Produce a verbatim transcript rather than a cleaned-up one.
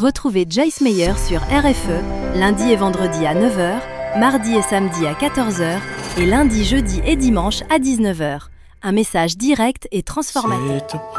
Retrouvez Joyce Meyer sur R F E, lundi et vendredi à neuf heures, mardi et samedi à quatorze heures et lundi, jeudi et dimanche à dix-neuf heures. Un message direct et transformateur.